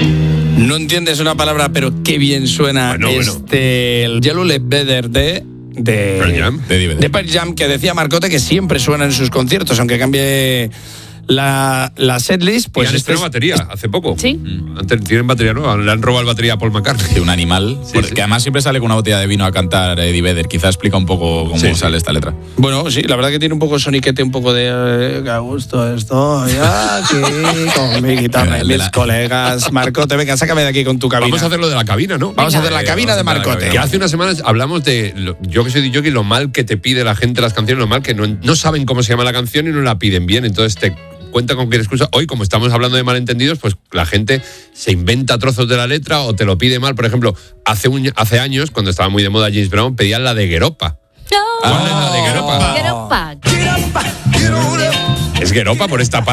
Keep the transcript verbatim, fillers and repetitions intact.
No entiendes una palabra, pero qué bien suena bueno, este bueno. el Yellow Let Better de de Pearl Jam, de, de, de Pearl Jam, que decía Marcote que siempre suena en sus conciertos, aunque cambie la, la setlist. Pues Pues y han este estrenado batería hace poco. Sí. Antes tienen batería nueva, le han robado la batería a Paul McCartney. de un animal, Sí, porque sí. además siempre sale con una botella de vino a cantar Eddie Vedder. Quizá explica un poco cómo Sí, sale sí. esta letra. Bueno, sí, la verdad que tiene un poco soniquete, un poco de eh, que a gusto estoy aquí con mi guitarra y El de mis la- colegas. Marcote, venga, sácame de aquí con tu cabina. Vamos a hacer lo de la cabina, ¿no? Vamos a hacer la Eh, cabina de vamos a hacer la Marcote. cabina. Que hace unas semanas hablamos de, lo- yo que soy D J, lo mal que te pide la gente las canciones, lo mal que no, no saben cómo se llama la canción y no la piden bien. Entonces te cuenta con cualquier excusa. Hoy, como estamos hablando de malentendidos, pues la gente se inventa trozos de la letra o te lo pide mal. Por ejemplo, hace, un, hace años, cuando estaba muy de moda James Brown, pedían la de Gueropa. No. ¿Cuál es la de Gueropa? Gueropa. Es Gueropa por esta parte.